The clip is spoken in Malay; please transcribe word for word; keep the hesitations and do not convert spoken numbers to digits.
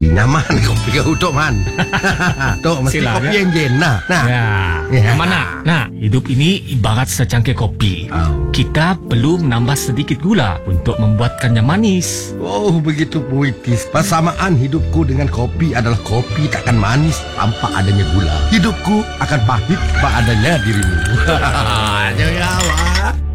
kopi. Nyaman kopi kau Tok Man. Tok, mesti Sila, kopi ya? yang jen. Nah, nah. Ya, Ya. yang mana? Nah, hidup ini ibarat secangkir kopi. Oh. Kita perlu menambah sedikit gula untuk membuatkannya manis. Oh, begitu puitis. Persamaan hidupku dengan kopi adalah kopi takkan manis tanpa adanya gula. Hidupku akan pahit tanpa adanya dirimu. Jangan awak.